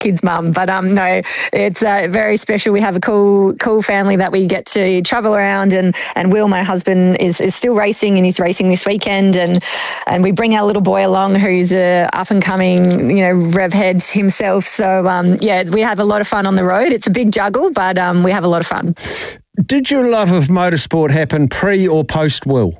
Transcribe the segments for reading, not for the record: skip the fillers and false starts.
kid's mum. But no, it's very special. We have a cool family that we get to travel around, and Will, my husband, is still racing, and he's racing this weekend, and we bring our little boy along who's a up and coming, rev head himself. So we have a lot of fun on the road. It's a big juggle, but we have a lot of fun. Did your love of motorsport happen pre or post Will?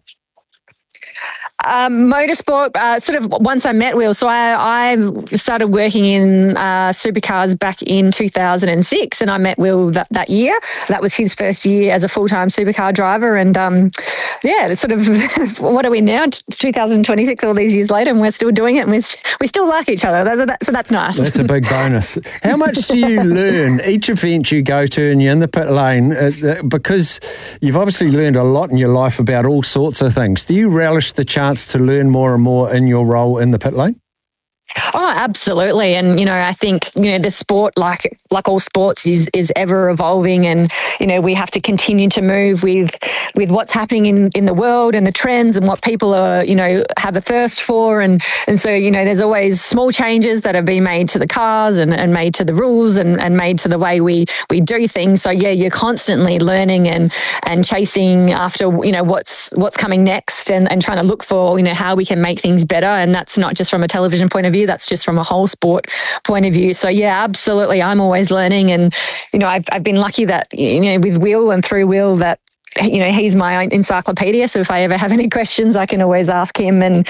Motorsport, sort of once I met Will. So I started working in supercars back in 2006, and I met Will that year. That was his first year as a full-time supercar driver. And sort of, what are we now? 2026, all these years later, and we're still doing it, and we still like each other. So that's nice. That's a big bonus. How much do you learn each event you go to and you're in the pit lane? Because you've obviously learned a lot in your life about all sorts of things. Do you relish the chance to learn more and more in your role in the pit lane? Oh, absolutely. And, I think, the sport, like all sports, is ever evolving, and, we have to continue to move with what's happening in the world and the trends and what people are, have a thirst for. And so, there's always small changes that have been made to the cars and made to the rules and made to the way we do things. So, you're constantly learning and chasing after, what's coming next and trying to look for, how we can make things better. And that's not just from a television point of view. That's just from a whole sport point of view. So yeah, absolutely. I'm always learning, and I've been lucky that with Will and through Will that he's my encyclopedia. So if I ever have any questions, I can always ask him, and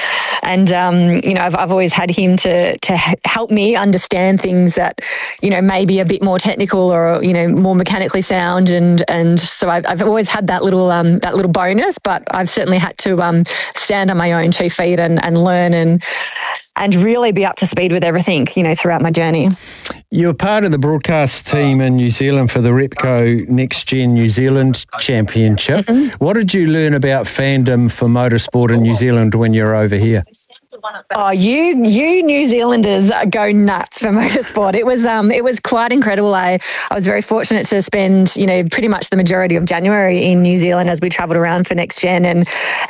I've always had him to help me understand things that may be a bit more technical or more mechanically sound, and so I've always had that little bonus. But I've certainly had to stand on my own 2 feet and learn and really be up to speed with everything, throughout my journey. You're part of the broadcast team in New Zealand for the Repco Next Gen New Zealand Championship. Mm-hmm. What did you learn about fandom for motorsport in New Zealand when you're over here? Oh, you New Zealanders go nuts for motorsport. It was quite incredible. I was very fortunate to spend pretty much the majority of January in New Zealand as we travelled around for Next Gen, and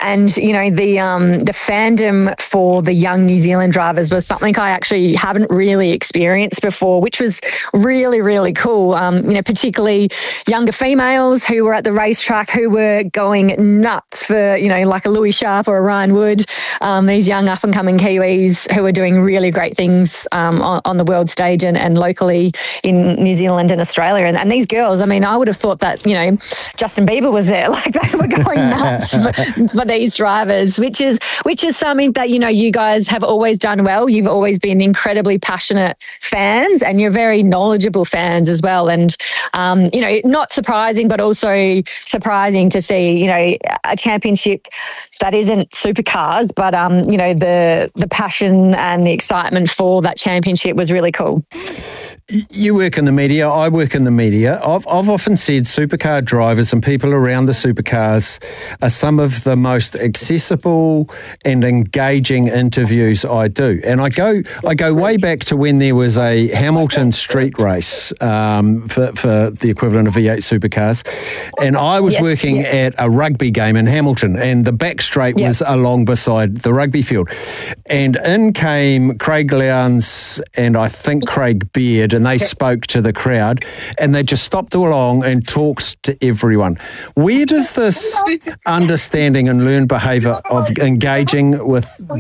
the fandom for the young New Zealand drivers was something I actually haven't really experienced before, which was really, really cool. Particularly younger females who were at the racetrack who were going nuts for like a Louis Sharp or a Ryan Wood. These young up and coming Kiwis who are doing really great things on the world stage and locally in New Zealand and Australia. And these girls, I would have thought that, Justin Bieber was there. Like, they were going nuts for these drivers, which is something that, you guys have always done well. You've always been incredibly passionate fans, and you're very knowledgeable fans as well. And, not surprising, but also surprising to see, a championship that isn't supercars, but, the passion and the excitement for that championship was really cool. You work in the media, I work in the media. I've often said supercar drivers and people around the supercars are some of the most accessible and engaging interviews I do. And I go way back to when there was a Hamilton street race for the equivalent of V8 supercars. And I was working at a rugby game in Hamilton, and the back straight was along beside the rugby field. And in came Craig Lowndes and I think Craig Beard, and they spoke to the crowd, and they just stopped along and talked to everyone. Where does this understanding and learned behaviour of engaging with